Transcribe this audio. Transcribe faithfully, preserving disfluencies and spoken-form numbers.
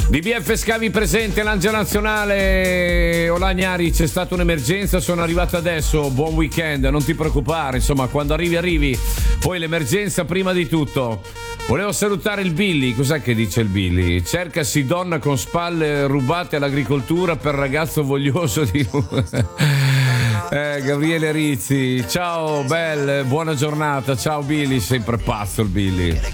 D B F Scavi presente, Lancia Nazionale. Olà Gnari, c'è stata un'emergenza, sono arrivato adesso, buon weekend, non ti preoccupare, insomma quando arrivi arrivi, poi l'emergenza prima di tutto. Volevo salutare il Billy, cos'è che dice il Billy? Cercasi donna con spalle rubate all'agricoltura per ragazzo voglioso di... eh, Gabriele Rizzi, ciao Bel, buona giornata, ciao Billy, sempre pazzo il Billy.